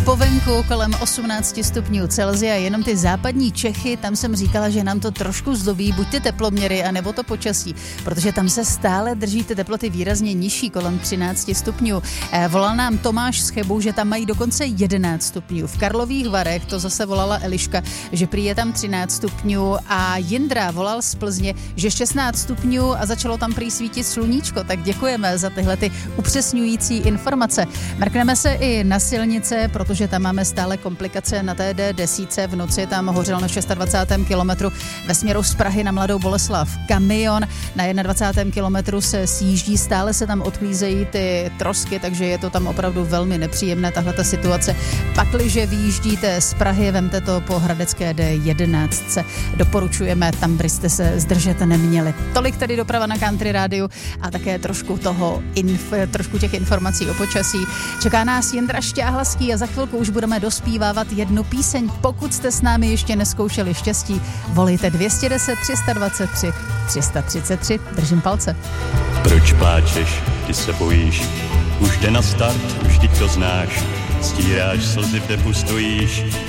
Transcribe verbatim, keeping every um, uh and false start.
Po venku kolem osmnáct stupňů Celsia, jenom ty západní Čechy, tam jsem říkala, že nám to trošku zdobí, buď ty teploměry, anebo to počasí, protože tam se stále drží ty teploty výrazně nižší, kolem třináct stupňů. Eh, volal nám Tomáš z Chebu, že tam mají dokonce jedenáct stupňů. V Karlových Varech to zase volala Eliška, že prý je tam třináct stupňů a Jindra volal z Plzně, že šestnáct stupňů a začalo tam prý svítit sluníčko, tak děkujeme za tyhle ty upřesňující informace. Mrkneme se i na silnice, protože tam máme stále komplikace na té D deset. V noci tam hořel na dvacátém šestém kilometru ve směru z Prahy na Mladou Boleslav kamion. Na dvacátém prvním kilometru se sjíždí, stále se tam odklízejí ty trosky, takže je to tam opravdu velmi nepříjemné, tahleta situace. Pakliže vyjíždíte z Prahy, vemte to po hradecké D jedenáct. Doporučujeme, tam byste se zdržet neměli. Tolik tedy doprava na Country rádiu a také trošku toho, inf, trošku těch informací o počasí. Čeká nás Jindra Šťáhlaský a za chvilku už budeme dospívávat jednu píseň. Pokud jste s námi ještě neskoušeli štěstí, volejte dvě stě deset, tři sta dvacet tři, tři sta třicet tři. Držím palce. Proč pláčeš, ty se bojíš? Už jde na start, už teď to znáš. Stíráš slzy, v depu stojíš.